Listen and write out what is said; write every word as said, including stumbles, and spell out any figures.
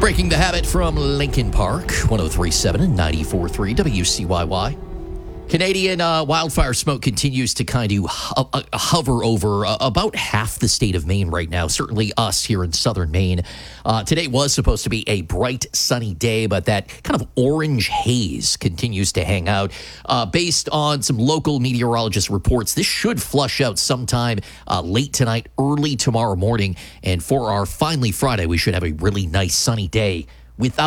Breaking the Habit from Lincoln Park, one oh three point seven and ninety-four point three W C Y Y. Canadian uh, wildfire smoke continues to kind of ho- uh, hover over uh, about half the state of Maine right now, certainly us here in southern Maine. Uh, today was supposed to be a bright, sunny day, but that kind of orange haze continues to hang out. Uh, based on some local meteorologist reports, this should flush out sometime uh, late tonight, early tomorrow morning. And for our finally Friday, we should have a really nice sunny day without